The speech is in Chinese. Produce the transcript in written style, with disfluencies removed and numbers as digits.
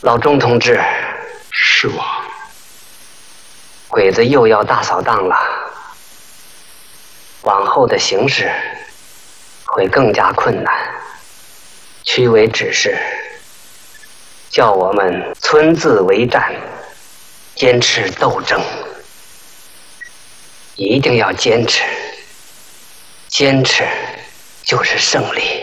老钟同志， 是我。 鬼子又要大扫荡了，往后的形势会更加困难。区委指示，叫我们村自为战，坚持斗争，一定要坚持，坚持就是胜利。